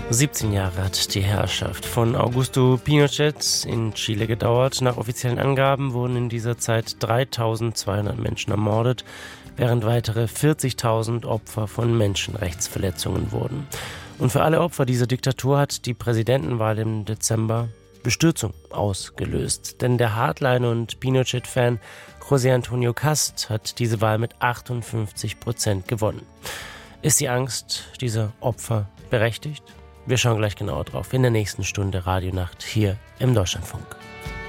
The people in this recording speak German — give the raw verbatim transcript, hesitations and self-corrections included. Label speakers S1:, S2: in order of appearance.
S1: siebzehn Jahre hat die Herrschaft von Augusto Pinochet in Chile gedauert. Nach offiziellen Angaben wurden in dieser Zeit dreitausendzweihundert Menschen ermordet, während weitere vierzigtausend Opfer von Menschenrechtsverletzungen wurden. Und für alle Opfer dieser Diktatur hat die Präsidentenwahl im Dezember Bestürzung ausgelöst. Denn der Hardliner und Pinochet-Fan José Antonio Cast hat diese Wahl mit achtundfünfzig Prozent gewonnen. Ist die Angst dieser Opfer berechtigt? Wir schauen gleich genauer drauf in der nächsten Stunde Radionacht hier im Deutschlandfunk.